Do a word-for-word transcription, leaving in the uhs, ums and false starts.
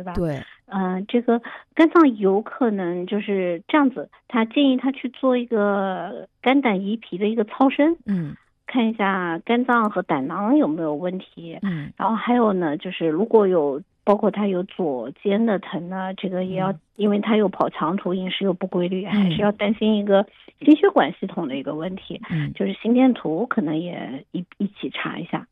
对吧？ 对， 嗯、呃，这个肝脏有可能就是这样子，他建议他去做一个肝胆胰脾的一个超声， 嗯看一下肝脏和胆囊有没有问题。 嗯然后还有呢，就是如果有包括他有左肩的疼呢，这个也要， 嗯因为他又跑长途，饮食又不规律，还是嗯要担心一个心血管系统的一个问题， 嗯。 就是心电图可能也一一起查一下。